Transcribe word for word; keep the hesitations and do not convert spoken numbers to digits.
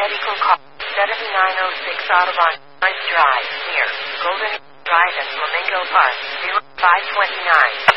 medical call. seventy-nine oh six Audubon Drive, near Golden Drive and Flamingo Park, zero five two nine.